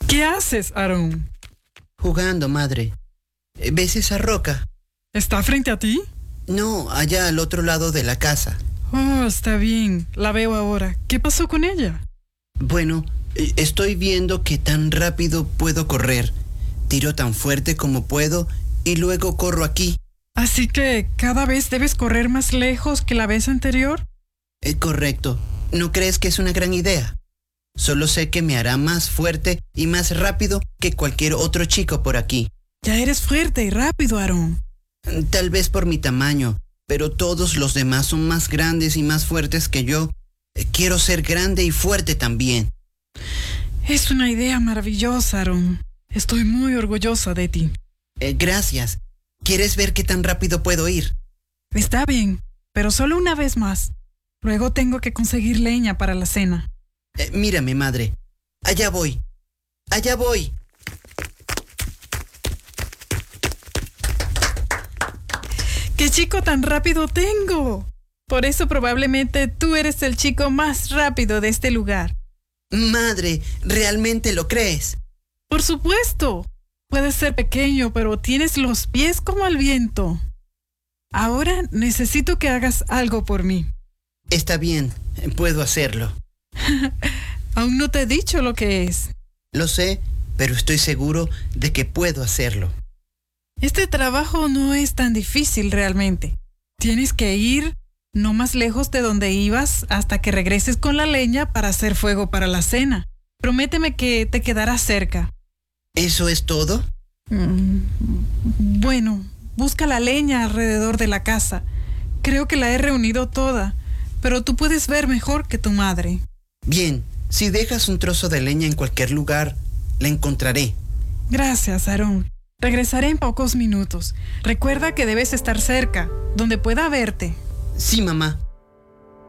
¿Qué haces, Aarón? Jugando, madre. ¿Ves esa roca? ¿Está frente a ti? No, allá al otro lado de la casa. Oh, está bien. La veo ahora. ¿Qué pasó con ella? Bueno, estoy viendo que tan rápido puedo correr. Tiro tan fuerte como puedo y luego corro aquí. Así que cada vez debes correr más lejos que la vez anterior. Correcto. ¿No crees que es una gran idea? Solo sé que me hará más fuerte y más rápido que cualquier otro chico por aquí. Ya eres fuerte y rápido, Aarón. Tal vez por mi tamaño, pero todos los demás son más grandes y más fuertes que yo. Quiero ser grande y fuerte también. Es una idea maravillosa, Aarón. Estoy muy orgullosa de ti. Gracias. ¿Quieres ver qué tan rápido puedo ir? Está bien, pero solo una vez más. Luego tengo que conseguir leña para la cena. Mírame, madre. Allá voy. Allá voy. ¡Qué chico tan rápido tengo! Por eso probablemente tú eres el chico más rápido de este lugar. Madre, ¿realmente lo crees? ¡Por supuesto! Puedes ser pequeño, pero tienes los pies como el viento. Ahora necesito que hagas algo por mí. Está bien, puedo hacerlo. Aún no te he dicho lo que es. Lo sé, pero estoy seguro de que puedo hacerlo. Este trabajo no es tan difícil realmente. Tienes que ir no más lejos de donde ibas hasta que regreses con la leña para hacer fuego para la cena. Prométeme que te quedarás cerca. ¿Eso es todo? Bueno, busca la leña alrededor de la casa. Creo que la he reunido toda, pero tú puedes ver mejor que tu madre. Bien, si dejas un trozo de leña en cualquier lugar, la encontraré. Gracias, Aarón. Regresaré en pocos minutos. Recuerda que debes estar cerca, donde pueda verte. Sí, mamá.